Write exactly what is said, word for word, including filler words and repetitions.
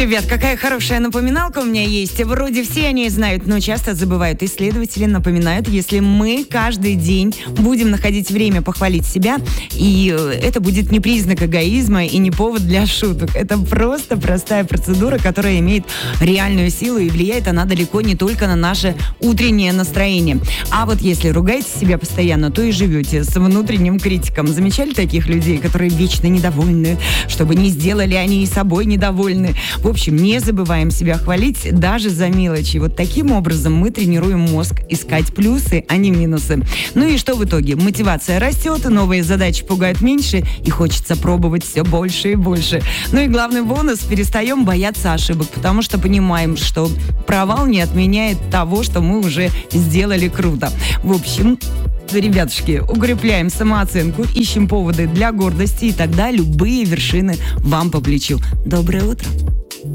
Ребят, какая хорошая напоминалка у меня есть. Вроде все они знают, но часто забывают. Исследователи напоминают, если мы каждый день будем находить время похвалить себя, и это будет не признак эгоизма и не повод для шуток. Это просто простая процедура, которая имеет реальную силу, и влияет она далеко не только на наше утреннее настроение. А вот если ругаете себя постоянно, то и живете с внутренним критиком. Замечали таких людей, которые вечно недовольны, чтобы не сделали они и собой недовольны? В общем, не забываем себя хвалить даже за мелочи. Вот таким образом мы тренируем мозг искать плюсы, а не минусы. Ну и что в итоге? Мотивация растет, новые задачи пугают меньше, и хочется пробовать все больше и больше. Ну и главный бонус – перестаем бояться ошибок, потому что понимаем, что провал не отменяет того, что мы уже сделали круто. В общем, ребятушки, укрепляем самооценку, ищем поводы для гордости, и тогда любые вершины вам по плечу. Доброе утро!